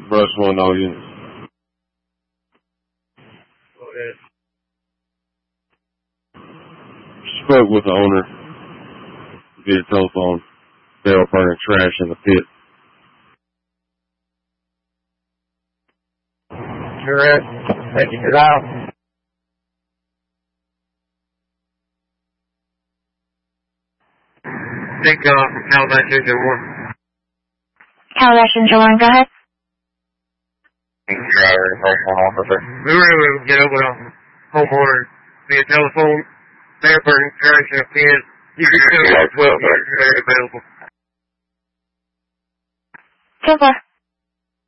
Brush one all units. Okay. Spoke with the owner via telephone. They were burning trash in the pit. Correct. Taking it out. Take off from Calabash Engine 1. Calabash Engine 1, go ahead. Driver, home officer. We were able to get over to homeowner via telephone. They're burning trash in a pit. You can tell 12 years they're available. 10-4.